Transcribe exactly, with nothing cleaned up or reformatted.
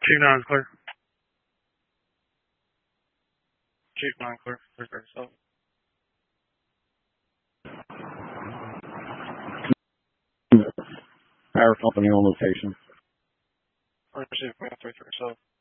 Chief nine clear. Chief nine clear. Clear for yourself. Power company on location. Chief three for yourself.